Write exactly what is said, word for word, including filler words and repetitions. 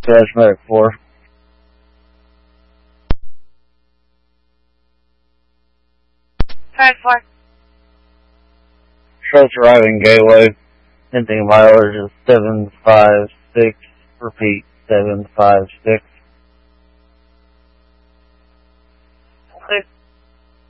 Dash Medic four. Five four. Shows arriving gateway. Hinting mileage is seven five six. Repeat, seven five six.